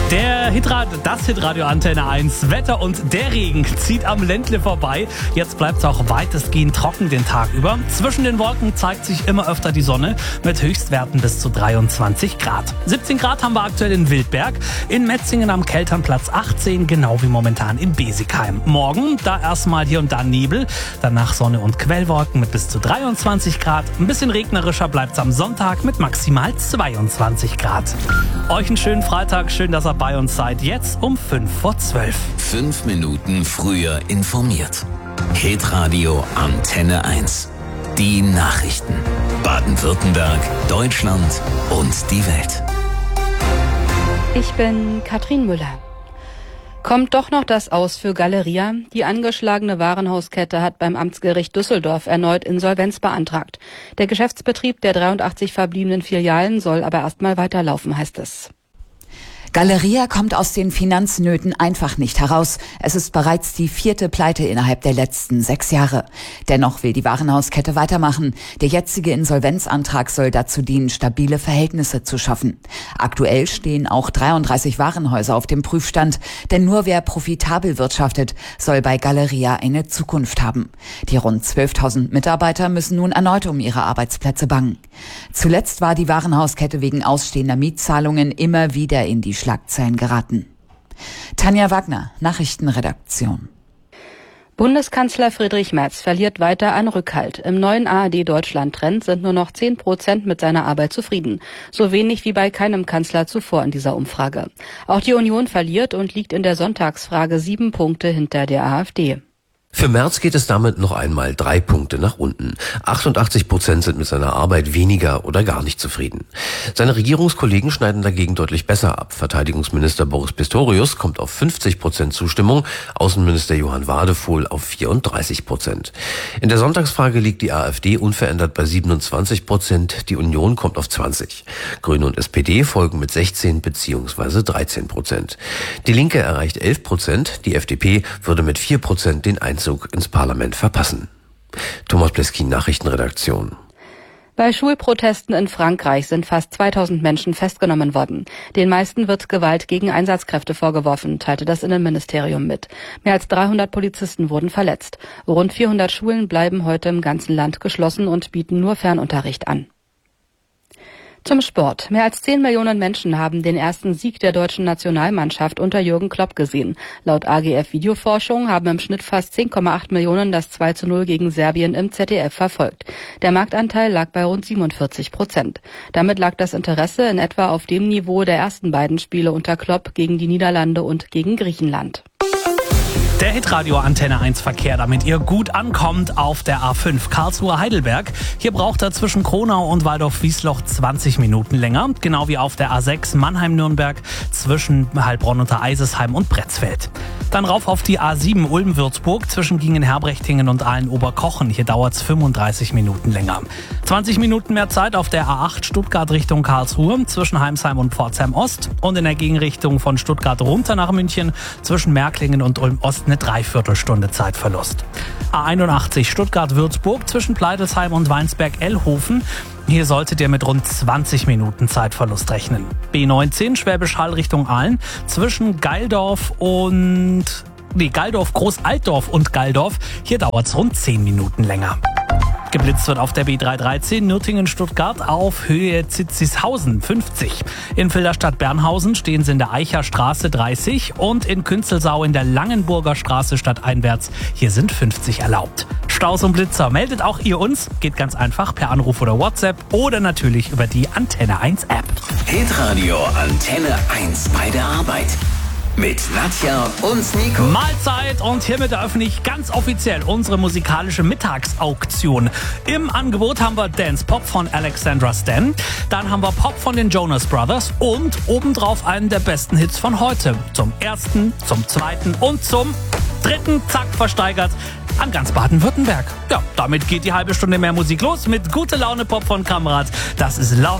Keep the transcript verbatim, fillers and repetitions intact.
Der Hitradio, das Hitradio Antenne eins. Wetter und der Regen zieht am Ländle vorbei. Jetzt bleibt es auch weitestgehend trocken den Tag über. Zwischen den Wolken zeigt sich immer öfter die Sonne mit Höchstwerten bis zu dreiundzwanzig Grad. siebzehn Grad haben wir aktuell in Wildberg, in Metzingen am Kelternplatz achtzehn, genau wie momentan in Besigheim. Morgen da erstmal hier und da Nebel, danach Sonne und Quellwolken mit bis zu dreiundzwanzig Grad. Ein bisschen regnerischer bleibt es am Sonntag mit maximal zweiundzwanzig Grad. Euch einen schönen Freitag, schön, dass ihr bei uns seid. Jetzt um fünf vor zwölf. Fünf Minuten früher informiert. Hitradio Antenne eins. Die Nachrichten. Baden-Württemberg, Deutschland und die Welt. Ich bin Katrin Müller. Kommt doch noch das Aus für Galeria? Die angeschlagene Warenhauskette hat beim Amtsgericht Düsseldorf erneut Insolvenz beantragt. Der Geschäftsbetrieb der dreiundachtzig verbliebenen Filialen soll aber erstmal weiterlaufen, heißt es. Galeria kommt aus den Finanznöten einfach nicht heraus. Es ist bereits die vierte Pleite innerhalb der letzten sechs Jahre. Dennoch will die Warenhauskette weitermachen. Der jetzige Insolvenzantrag soll dazu dienen, stabile Verhältnisse zu schaffen. Aktuell stehen auch dreiunddreißig Warenhäuser auf dem Prüfstand, denn nur wer profitabel wirtschaftet, soll bei Galeria eine Zukunft haben. Die rund zwölftausend Mitarbeiter müssen nun erneut um ihre Arbeitsplätze bangen. Zuletzt war die Warenhauskette wegen ausstehender Mietzahlungen immer wieder in die Schlagzeilen geraten. Tanja Wagner, Nachrichtenredaktion. Bundeskanzler Friedrich Merz verliert weiter an Rückhalt. Im neuen A R D-Deutschland-Trend sind nur noch zehn Prozent mit seiner Arbeit zufrieden. So wenig wie bei keinem Kanzler zuvor in dieser Umfrage. Auch die Union verliert und liegt in der Sonntagsfrage sieben Punkte hinter der AfD. Für Merz geht es damit noch einmal drei Punkte nach unten. achtundachtzig Prozent sind mit seiner Arbeit weniger oder gar nicht zufrieden. Seine Regierungskollegen schneiden dagegen deutlich besser ab. Verteidigungsminister Boris Pistorius kommt auf fünfzig Prozent Zustimmung, Außenminister Johann Wadefuhl auf vierunddreißig Prozent. In der Sonntagsfrage liegt die AfD unverändert bei siebenundzwanzig Prozent, die Union kommt auf zwanzig. Grüne und S P D folgen mit sechzehn bzw. dreizehn Prozent. Die Linke erreicht elf Prozent, die F D P würde mit vier Prozent den Einzug ins Parlament verpassen. Thomas Pleskin, Nachrichtenredaktion. Bei Schulprotesten in Frankreich sind fast zweitausend Menschen festgenommen worden. Den meisten wird Gewalt gegen Einsatzkräfte vorgeworfen, teilte das Innenministerium mit. Mehr als dreihundert Polizisten wurden verletzt. Rund vierhundert Schulen bleiben heute im ganzen Land geschlossen und bieten nur Fernunterricht an. Zum Sport. Mehr als zehn Millionen Menschen haben den ersten Sieg der deutschen Nationalmannschaft unter Jürgen Klopp gesehen. Laut A G F Videoforschung haben im Schnitt fast zehn Komma acht Millionen das zwei zu null gegen Serbien im Z D F verfolgt. Der Marktanteil lag bei rund siebenundvierzig Prozent. Damit lag das Interesse in etwa auf dem Niveau der ersten beiden Spiele unter Klopp gegen die Niederlande und gegen Griechenland. Der Hitradio Antenne eins Verkehr, damit ihr gut ankommt auf der A fünf Karlsruhe-Heidelberg. Hier braucht er zwischen Kronau und Waldorf-Wiesloch zwanzig Minuten länger. Genau wie auf der A sechs Mannheim-Nürnberg zwischen Heilbronn unter Eisesheim und Bretzfeld. Dann rauf auf die A sieben Ulm-Würzburg zwischen Gingen-Herbrechtingen und Aalen-Oberkochen. Hier dauert es fünfunddreißig Minuten länger. zwanzig Minuten mehr Zeit auf der A acht Stuttgart Richtung Karlsruhe zwischen Heimsheim und Pforzheim Ost. Und in der Gegenrichtung von Stuttgart runter nach München zwischen Märklingen und Ulm Ost eine Dreiviertelstunde Zeitverlust. A einundachtzig Stuttgart-Würzburg zwischen Pleidelsheim und Weinsberg-Ellhofen. Hier solltet ihr mit rund zwanzig Minuten Zeitverlust rechnen. B neunzehn Schwäbisch Hall Richtung Aalen zwischen Geildorf und... Nee, Geildorf, Großaltdorf und Geildorf. Hier dauert es rund zehn Minuten länger. Geblitzt wird auf der B dreihundertdreizehn Nürtingen-Stuttgart auf Höhe Zitzishausen fünfzig. In Filderstadt-Bernhausen stehen sie in der Eicher Straße dreißig und in Künzelsau in der Langenburger Straße stadteinwärts. Hier sind fünfzig erlaubt. Staus und Blitzer meldet auch ihr uns. Geht ganz einfach per Anruf oder WhatsApp oder natürlich über die Antenne eins App. Hitradio Antenne eins bei der Arbeit. Mit Nadja und Nico. Mahlzeit und hiermit eröffne ich ganz offiziell unsere musikalische Mittagsauktion. Im Angebot haben wir Dance Pop von Alexandra Stan, dann haben wir Pop von den Jonas Brothers und obendrauf einen der besten Hits von heute. Zum ersten, zum zweiten und zum dritten, zack, versteigert an ganz Baden-Württemberg. Ja, damit geht die halbe Stunde mehr Musik los mit Gute Laune Pop von Kamerad. Das ist Love